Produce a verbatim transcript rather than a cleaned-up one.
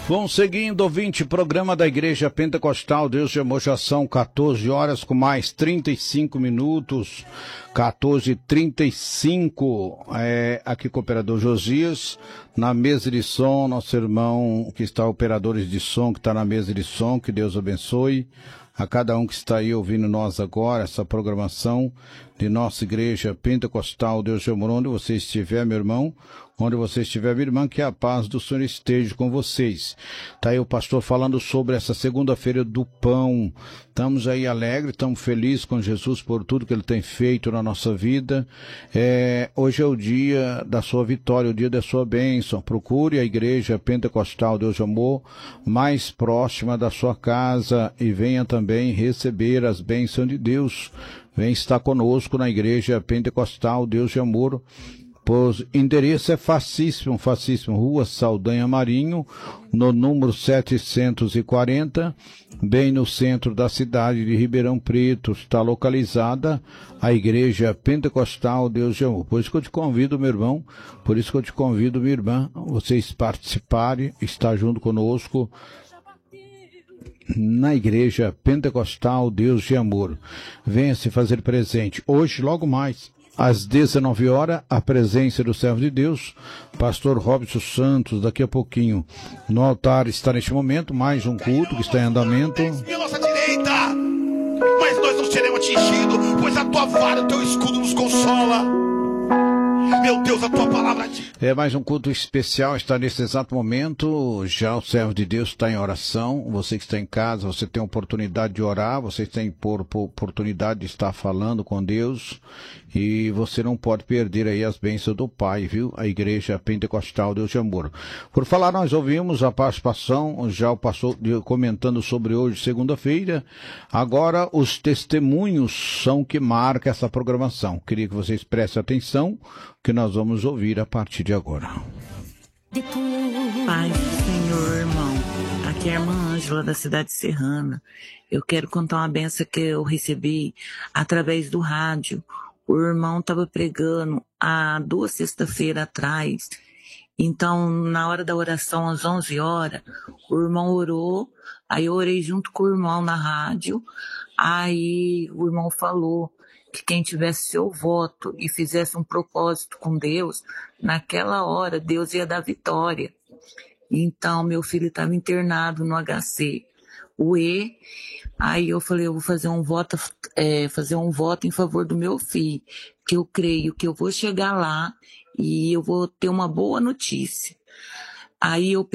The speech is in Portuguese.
Vamos seguindo, ouvinte, programa da Igreja Pentecostal Deus de Amor, já são quatorze horas com mais trinta e cinco minutos, quatorze e trinta e cinco, é, aqui com o operador Josias, na mesa de som, nosso irmão que está, operadores de som, que está na mesa de som, que Deus abençoe a cada um que está aí ouvindo nós agora, essa programação de nossa Igreja Pentecostal Deus de Amor, onde você estiver, meu irmão, onde você estiver, minha irmã, que a paz do Senhor esteja com vocês. Tá aí o pastor falando sobre essa segunda-feira do pão. Estamos aí alegres, estamos felizes com Jesus por tudo que Ele tem feito na nossa vida. É, hoje é o dia da sua vitória, o dia da sua bênção. Procure a Igreja Pentecostal Deus de Amor mais próxima da sua casa e venha também receber as bênçãos de Deus. Vem estar conosco na Igreja Pentecostal Deus de Amor. Pois endereço é facíssimo, facíssimo, Rua Saldanha Marinho, no número setecentos e quarenta, bem no centro da cidade de Ribeirão Preto, está localizada a Igreja Pentecostal Deus de Amor. Por isso que eu te convido, meu irmão, por isso que eu te convido, minha irmã, vocês participarem, estar junto conosco na Igreja Pentecostal Deus de Amor. Venha se fazer presente. Hoje, logo mais, às dezenove horas, a presença do servo de Deus, pastor Robson Santos, daqui a pouquinho, no altar está neste momento, mais um culto que está em andamento. Nossa direita, mas nós não seremos atingidos, pois a tua vara, o teu escudo nos consola. Meu Deus, a tua palavra diz. É mais um culto especial, está nesse exato momento, já o servo de Deus está em oração, você que está em casa, você tem a oportunidade de orar, você tem por, por oportunidade de estar falando com Deus, e você não pode perder aí as bênçãos do Pai, viu? A Igreja Pentecostal Deus de Amor. Por falar, nós ouvimos a participação, já o pastor comentando sobre hoje, segunda-feira, agora os testemunhos são que marcam essa programação. Queria que vocês prestem atenção, que nós vamos ouvir a partir de agora. Paz do Senhor, irmão. Aqui é a irmã Ângela, da cidade serrana. Eu quero contar uma benção que eu recebi através do rádio. O irmão estava pregando há duas sexta-feiras atrás. Então, na hora da oração, às onze horas, o irmão orou. Aí eu orei junto com o irmão na rádio. Aí o irmão falou que quem tivesse seu voto e fizesse um propósito com Deus, naquela hora Deus ia dar vitória. Então, meu filho estava internado no H C U E, aí eu falei, eu vou fazer um voto, é, fazer um voto em favor do meu filho, que eu creio que eu vou chegar lá e eu vou ter uma boa notícia. Aí eu